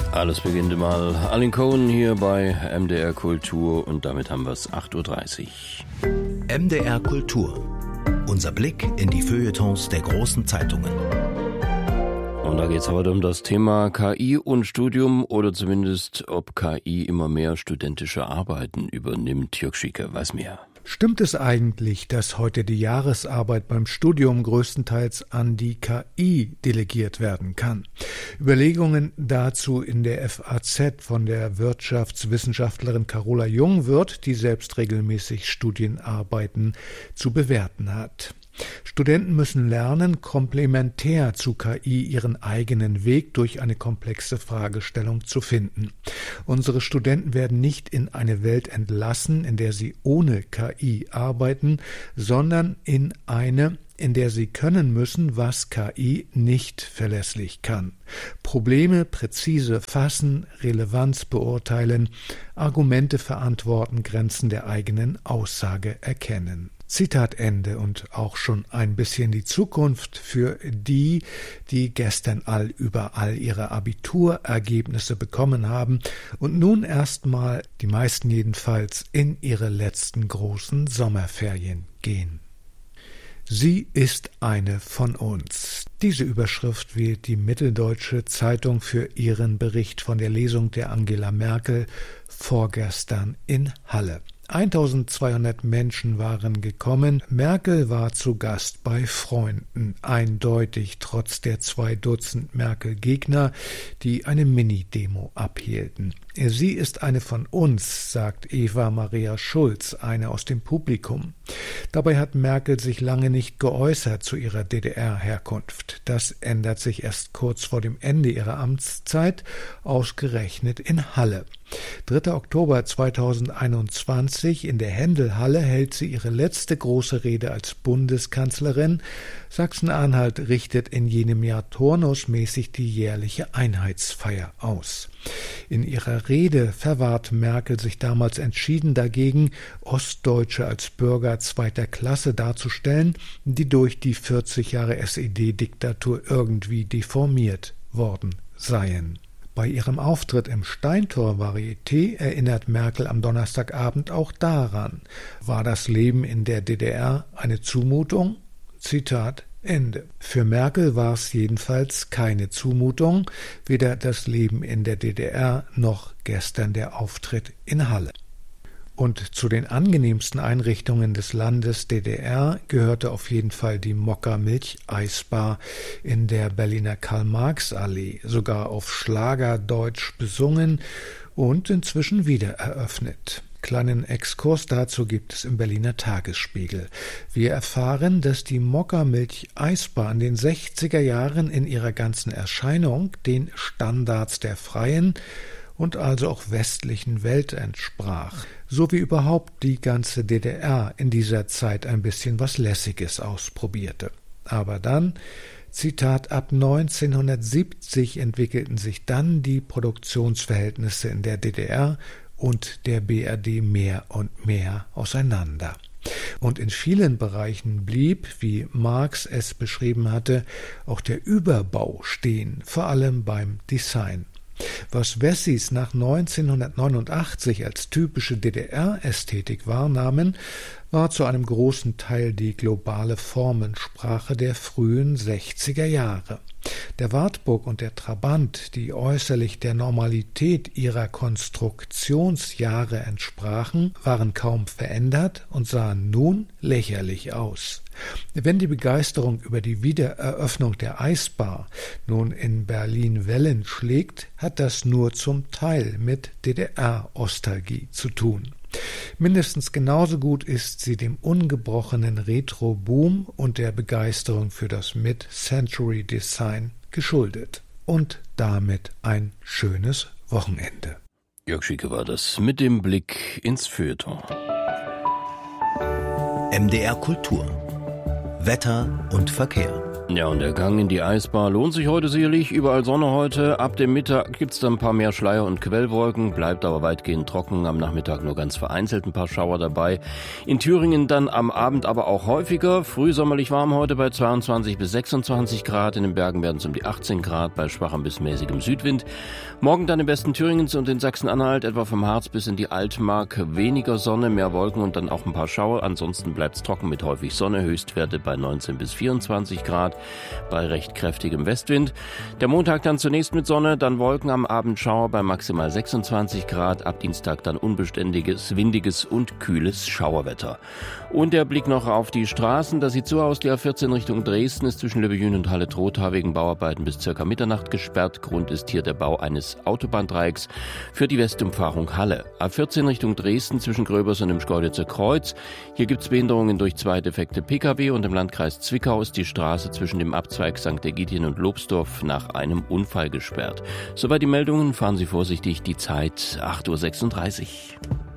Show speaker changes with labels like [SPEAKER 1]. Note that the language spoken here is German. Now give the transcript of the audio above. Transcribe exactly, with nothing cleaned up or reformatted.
[SPEAKER 1] Alles beginnt mal. Alan Cohen hier bei M D R Kultur und damit haben wir es acht Uhr dreißig.
[SPEAKER 2] M D R Kultur. Unser Blick in die Feuilletons der großen Zeitungen.
[SPEAKER 1] Und da geht es heute um das Thema K I und Studium oder zumindest, ob K I immer mehr studentische Arbeiten übernimmt. Jörg Schieke weiß mehr.
[SPEAKER 3] Stimmt es eigentlich, dass heute die Jahresarbeit beim Studium größtenteils an die K I delegiert werden kann? Überlegungen dazu in der F A Z von der Wirtschaftswissenschaftlerin Carola Jungwirth, die selbst regelmäßig Studienarbeiten zu bewerten hat. Studenten müssen lernen, komplementär zu K I ihren eigenen Weg durch eine komplexe Fragestellung zu finden. Unsere Studenten werden nicht in eine Welt entlassen, in der sie ohne K I arbeiten, sondern in eine, in der sie können müssen, was K I nicht verlässlich kann. Probleme präzise fassen, Relevanz beurteilen, Argumente verantworten, Grenzen der eigenen Aussage erkennen. Zitat Ende und auch schon ein bisschen die Zukunft für die, die gestern all überall ihre Abiturergebnisse bekommen haben und nun erstmal, die meisten jedenfalls, in ihre letzten großen Sommerferien gehen. Sie ist eine von uns. Diese Überschrift wählt die Mitteldeutsche Zeitung für ihren Bericht von der Lesung der Angela Merkel vorgestern in Halle. eintausendzweihundert Menschen waren gekommen. Merkel war zu Gast bei Freunden, eindeutig trotz der zwei Dutzend Merkel-Gegner, die eine Mini-Demo abhielten. Sie ist eine von uns, sagt Eva Maria Schulz, eine aus dem Publikum. Dabei hat Merkel sich lange nicht geäußert zu ihrer D D R-Herkunft. Das ändert sich erst kurz vor dem Ende ihrer Amtszeit, ausgerechnet in Halle. dritter Oktober zweitausendeinundzwanzig in der Händelhalle hält sie ihre letzte große Rede als Bundeskanzlerin. Sachsen-Anhalt richtet in jenem Jahr turnusmäßig die jährliche Einheitsfeier aus. In ihrer Rede verwahrt Merkel sich damals entschieden dagegen, Ostdeutsche als Bürger zweiter Klasse darzustellen, die durch die vierzig Jahre S E D-Diktatur irgendwie deformiert worden seien. Bei ihrem Auftritt im Steintor-Varieté erinnert Merkel am Donnerstagabend auch daran. War das Leben in der D D R eine Zumutung? Zitat Ende. Für Merkel war es jedenfalls keine Zumutung, weder das Leben in der D D R noch gestern der Auftritt in Halle. Und zu den angenehmsten Einrichtungen des Landes D D R gehörte auf jeden Fall die Mokka-Milch-Eisbar in der Berliner Karl-Marx-Allee, sogar auf Schlagerdeutsch besungen und inzwischen wieder eröffnet. Kleinen Exkurs dazu gibt es im Berliner Tagesspiegel. Wir erfahren, dass die Mokka-Milch-Eisbar in den sechziger Jahren in ihrer ganzen Erscheinung den Standards der freien und also auch westlichen Welt entsprach, so wie überhaupt die ganze D D R in dieser Zeit ein bisschen was Lässiges ausprobierte. Aber dann, Zitat, ab neunzehnhundertsiebzig entwickelten sich dann die Produktionsverhältnisse in der D D R und der B R D mehr und mehr auseinander. Und in vielen Bereichen blieb, wie Marx es beschrieben hatte, auch der Überbau stehen, vor allem beim Design. Was Wessis nach neunzehnhundertneunundachtzig als typische D D R-Ästhetik wahrnahmen, war zu einem großen Teil die globale Formensprache der frühen sechziger Jahre. Der Wartburg und der Trabant, die äußerlich der Normalität ihrer Konstruktionsjahre entsprachen, waren kaum verändert und sahen nun lächerlich aus. Wenn die Begeisterung über die Wiedereröffnung der Eisbar nun in Berlin Wellen schlägt, hat das nur zum Teil mit D D R-Ostalgie zu tun. Mindestens genauso gut ist sie dem ungebrochenen Retro-Boom und der Begeisterung für das Mid-Century-Design geschuldet. Und damit ein schönes Wochenende.
[SPEAKER 1] Jörg Schieke war das mit dem Blick ins Feuilleton.
[SPEAKER 2] M D R Kultur. Wetter und Verkehr.
[SPEAKER 1] Ja, und der Gang in die Eisbar lohnt sich heute sicherlich. Überall Sonne heute. Ab dem Mittag gibt's dann ein paar mehr Schleier- und Quellwolken, bleibt aber weitgehend trocken. Am Nachmittag nur ganz vereinzelt ein paar Schauer dabei. In Thüringen dann am Abend aber auch häufiger. Frühsommerlich warm heute bei zweiundzwanzig bis sechsundzwanzig Grad. In den Bergen werden es um die achtzehn Grad bei schwachem bis mäßigem Südwind. Morgen dann im Westen Thüringens und in Sachsen-Anhalt, etwa vom Harz bis in die Altmark, weniger Sonne, mehr Wolken und dann auch ein paar Schauer. Ansonsten bleibt's trocken mit häufig Sonne. Höchstwerte bei neunzehn bis vierundzwanzig Grad. Bei recht kräftigem Westwind. Der Montag dann zunächst mit Sonne, dann Wolken, am Abend Schauer bei maximal sechsundzwanzig Grad. Ab Dienstag dann unbeständiges, windiges und kühles Schauerwetter. Und der Blick noch auf die Straßen. Das sieht so aus, die A vierzehn Richtung Dresden ist zwischen Löbejün und Halle-Trotha wegen Bauarbeiten bis circa Mitternacht gesperrt. Grund ist hier der Bau eines Autobahndreiecks für die Westumfahrung Halle. A vierzehn Richtung Dresden zwischen Gröbers und dem Schkeuditzer Kreuz. Hier gibt es Behinderungen durch zwei defekte Pkw und im Landkreis Zwickau ist die Straße zwischen dem Abzweig Sankt Ägidien und Lobsdorf nach einem Unfall gesperrt. Soweit die Meldungen, fahren Sie vorsichtig, die Zeit acht Uhr sechsunddreißig.